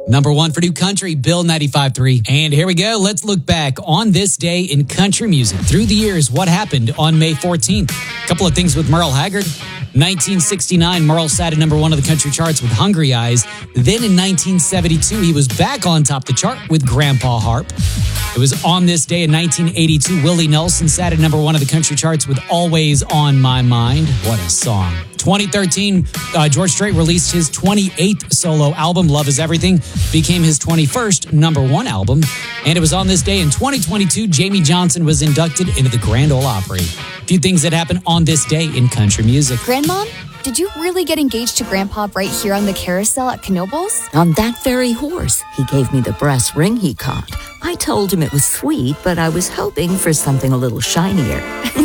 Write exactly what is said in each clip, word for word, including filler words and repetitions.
Number one for new country, Bill ninety-five three. And here we go. Let's look back on this day in country music. Through the years, what happened on May fourteenth? A couple of things with Merle Haggard. nineteen sixty-nine, Merle sat at number one of the country charts with Hungry Eyes. Then in nineteen seventy-two, he was back on top of the chart with Grandpa Harp. It was on this day in nineteen eighty-two, Willie Nelson sat at number one of the country charts with Always on My Mind. What a song. twenty thirteen, uh, George Strait released his twenty-eighth solo album, Love Is Everything, became his twenty-first number one album. And it was on this day in twenty twenty-two, Jamie Johnson was inducted into the Grand Ole Opry. A few things that happened on this day in country music. Grandmom, did you really get engaged to Grandpa right here on the carousel at Knoebels? On that very horse. He gave me the brass ring he caught. I told him it was sweet, but I was hoping for something a little shinier.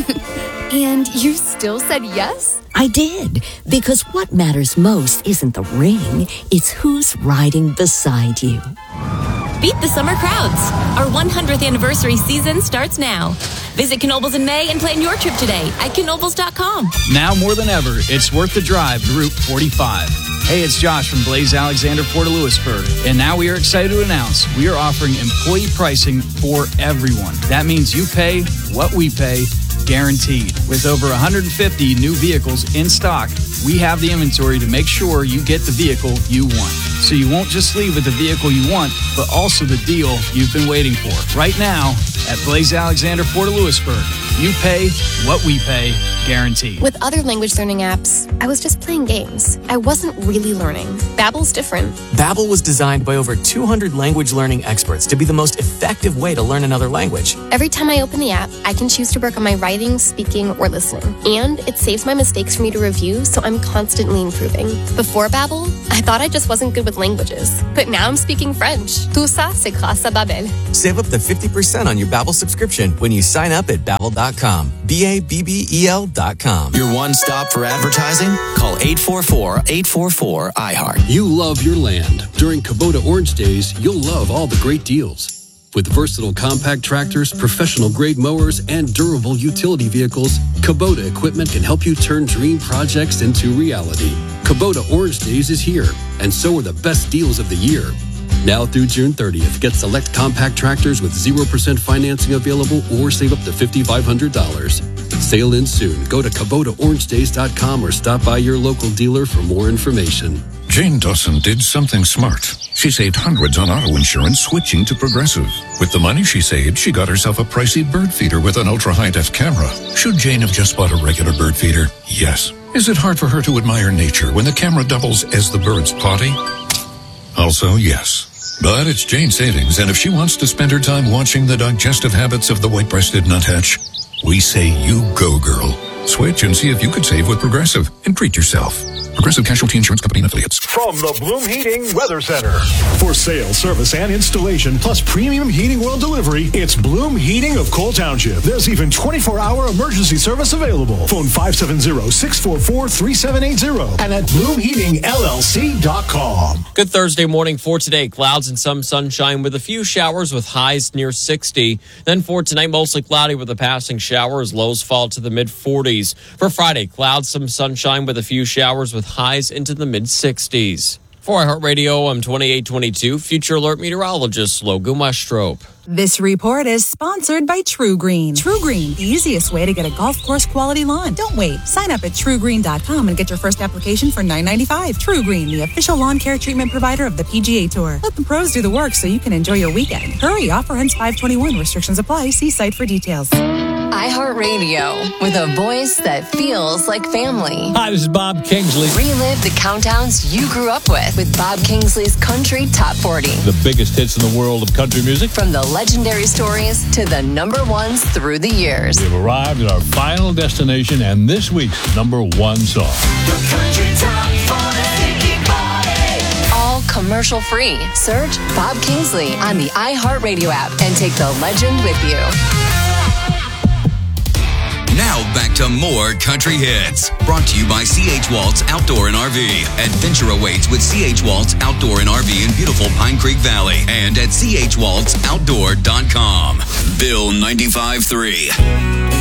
And you still said yes? I did, because what matters most isn't the ring, it's who's riding beside you. Beat the summer crowds. Our one hundredth anniversary season starts now. Visit Knoebels in May and plan your trip today at knoebels dot com. Now more than ever, it's worth the drive to Route forty-five. Hey, it's Josh from Blaze Alexander Port of Lewisburg. And now we are excited to announce we are offering employee pricing for everyone. That means you pay what we pay, guaranteed. With over one hundred fifty new vehicles in stock, we have the inventory to make sure you get the vehicle you want. So you won't just leave with the vehicle you want, but also the deal you've been waiting for. Right now, at Blaze Alexander Port of Lewisburg, you pay what we pay, guaranteed. With other language learning apps, I was just playing games. I wasn't really learning. Babbel's different. Babbel was designed by over two hundred language learning experts to be the most effective way to learn another language. Every time I open the app, I can choose to work on my writing, speaking, or listening. And it saves my mistakes for me to review, so I'm constantly improving. Before Babbel, I thought I just wasn't good with languages. But now I'm speaking French. Tout ça, c'est grâce à Babbel. Save up to fifty percent on your Babbel subscription when you sign up at babbel dot com. B A B B E L dot com. Your one stop for advertising? Call eight four four, eight four four, I heart. You love your land. During Kubota Orange Days, you'll love all the great deals. With versatile compact tractors, professional-grade mowers, and durable utility vehicles, Kubota equipment can help you turn dream projects into reality. Kubota Orange Days is here, and so are the best deals of the year. Now through June thirtieth, get select compact tractors with zero percent financing available or save up to five thousand five hundred dollars. Sale ends soon. Go to Kubota Orange Days dot com or stop by your local dealer for more information. Jane Dawson did something smart. She saved hundreds on auto insurance switching to Progressive. With the money she saved, she got herself a pricey bird feeder with an ultra-high-def camera. Should Jane have just bought a regular bird feeder? Yes. Is it hard for her to admire nature when the camera doubles as the bird's potty? Also, yes. But it's Jane's savings, and if she wants to spend her time watching the digestive habits of the white-breasted nuthatch, we say you go, girl. Switch and see if you could save with Progressive and treat yourself. Progressive Casualty Insurance Company and Affiliates. From the Bloom Heating Weather Center. For sale, service, and installation, plus premium heating oil delivery, it's Bloom Heating of Cole Township. There's even twenty-four hour emergency service available. Phone five seven zero, six four four, three seven eight zero and at bloom heating L L C dot com. Good Thursday morning for today. Clouds and some sunshine with a few showers with highs near sixty. Then for tonight, mostly cloudy with a passing shower as lows fall to the mid forties. For Friday, clouds, some sunshine with a few showers with highs into the mid sixties. For iHeartRadio, I'm twenty-eight twenty-two Future Alert meteorologist Logan Westrop. This report is sponsored by True Green. True Green, the easiest way to get a golf course quality lawn. Don't wait. Sign up at true green dot com and get your first application for nine ninety-five. True Green, the official lawn care treatment provider of the P G A Tour. Let the pros do the work so you can enjoy your weekend. Hurry, offer ends five twenty-one. Restrictions apply. See site for details. iHeartRadio, with a voice that feels like family. Hi, this is Bob Kingsley. Relive the countdowns you grew up with with Bob Kingsley's Country Top forty. The biggest hits in the world of country music. From the legendary stories to the number ones through the years. We've arrived at our final destination and this week's number one song. The Country Top forty. All commercial free. Search Bob Kingsley on the iHeartRadio app and take the legend with you. Now back to more country hits. Brought to you by C H Waltz Outdoor and R V. Adventure awaits with C H Waltz Outdoor and R V in beautiful Pine Creek Valley and at C H waltz outdoor dot com. Bill ninety-five three.